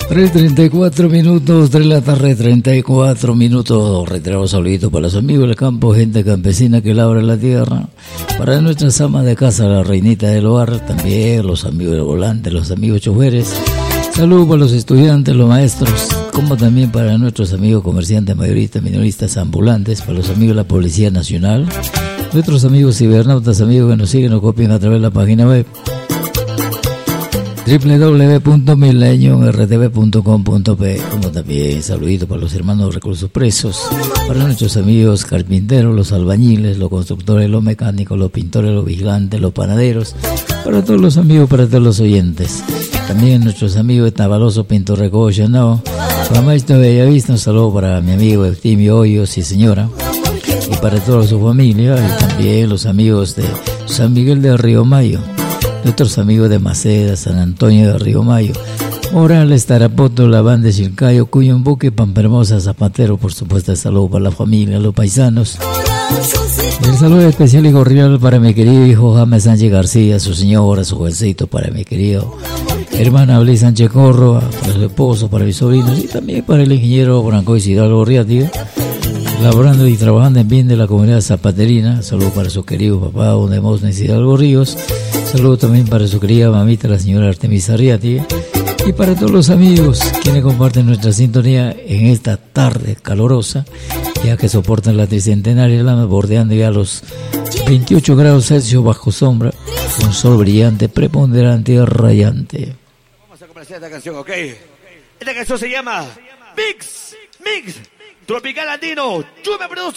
3:34 minutos, 3 de la tarde, 34 minutos. Reiteramos saluditos para los amigos del campo, gente campesina que labra la tierra. Para nuestras amas de casa, la reinita del hogar, también los amigos del volante, los amigos choferes. Saludos para los estudiantes, los maestros, como también para nuestros amigos comerciantes, mayoristas, minoristas, ambulantes, para los amigos de la Policía Nacional, nuestros amigos cibernautas, amigos que nos siguen o copian a través de la página web www.milenio.rtv.com.pe, como también saluditos para los hermanos reclusos presos, para nuestros amigos carpinteros, los albañiles, los constructores, los mecánicos, los pintores, los vigilantes, los panaderos, para todos los amigos, para todos los oyentes. También nuestros amigos de Tabaloso, Pinto Recocha, no, para Maestro de Bellavista, un saludo para mi amigo Eutimio Hoyos y señora, y para toda su familia, y también los amigos de San Miguel de Río Mayo, nuestros amigos de Maceda, San Antonio de Río Mayo, Morales, Tarapoto, La Banda de Chilcayo, Cuyumbuque, Pampermosa, Zapatero, por supuesto, el saludo para la familia, los paisanos. El saludo especial y cordial para mi querido hijo James Sánchez García, su señora, su jovencito, para mi querido hermana Abelí Sánchez Corro, para su esposo, para mis sobrinos y también para el ingeniero Branco Isidro Riati, laborando y trabajando en bien de la comunidad zapaterina. Saludo para su querido papá, don Demosnes Hidalgo Ríos. Saludo también para su querida mamita, la señora Artemisa Riati, y para todos los amigos quienes comparten nuestra sintonía en esta tarde calorosa, ya que soportan la tricentenaria, la bordeando ya los 28 grados Celsius bajo sombra, un sol brillante, preponderante y radiante. Vamos a complacer esta canción, ¿ok? Esta canción se llama Mix Tropical Andino. Chume Production.